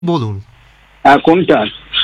বলুন। কোনটা?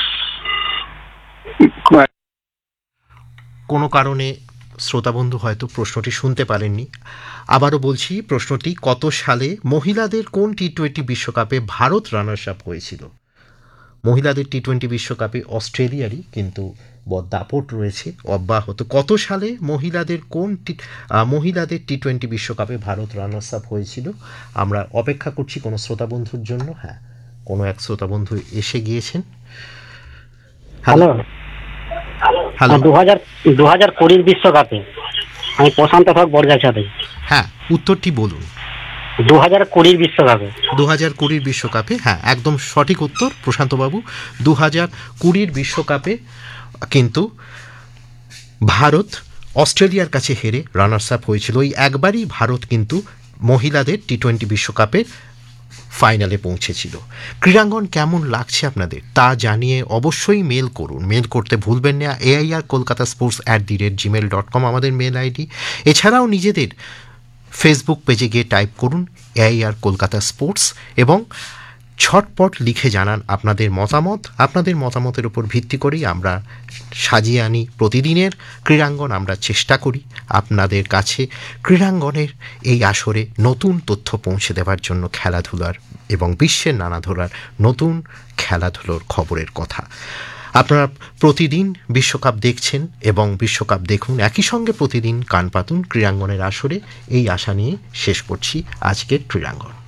কোনো কারণে শ্রোতাবন্ধু হয়তো প্রশ্নটি শুনতে পারেননি। আবারও বলছি, প্রশ্নটি কত সালে মহিলাদের কোন টি-20 বিশ্বকাপে ভারত রানার্স আপ হয়েছিল? মহিলাদের টি-20 বিশ্বকাপে অস্ট্রেলিয়ারই কিন্তু দাপট রয়েছে অব্যাহত। কত সালে মহিলাদের টি-20 বিশ্বকাপে ভারত রানার্স আপ হয়েছিল? আমরা অপেক্ষা করছি কোনো শ্রোতাবন্ধুর জন্য। হ্যাঁ, কোনো এক শ্রোতাবন্ধু এসে গিয়েছেন। হ্যালো। হ্যালো। হ্যালো। 2020 বিশ্বকাপে আমি প্রশান্ত হক বরগাছাতে। হ্যাঁ, উত্তরটি বলুন। 2020 বিশ্বকাপে। 2020 বিশ্বকাপে, হ্যাঁ একদম সঠিক উত্তর প্রশান্তবাবু। 2020 বিশ্বকাপে কিন্তু ভারত অস্ট্রেলিয়ার কাছে হেরে রানার্স আপ হয়েছিল। ওই একবারই ভারত কিন্তু মহিলাদের টি-20 বিশ্বকাপে ফাইনালে পৌঁছেছিল। ক্রীড়াঙ্গন কেমন লাগছে আপনাদের তা জানিয়ে অবশ্যই মেল করুন। মেল করতে ভুলবেন না AIRKolkatasports@gmail.com আমাদের মেল আইডি। এছাড়াও নিজেদের ফেসবুক পেজে গিয়ে টাইপ করুন AIR কলকাতা স্পোর্টস এবং ছটপট লিখে জানান আপনাদের মতামত। আপনাদের মতামতের উপর ভিত্তি করেই আমরা সাজিয়ে আনি প্রতিদিনের ক্রীড়াঙ্গন। আমরা চেষ্টা করি আপনাদের কাছে ক্রীড়াঙ্গনের এই আসরে নতুন তথ্য পৌঁছে দেওয়ার জন্য, খেলাধুলার এবং বিশ্বের নানা ধরার নতুন খেলাধুলোর খবরের কথা। আপনারা প্রতিদিন বিশ্বকাপ দেখছেন এবং বিশ্বকাপ দেখুন, একই সঙ্গে প্রতিদিন কান পাতুন ক্রীড়াঙ্গনের আসরে। এই আশা নিয়ে শেষ করছি আজকের ক্রীড়াঙ্গন।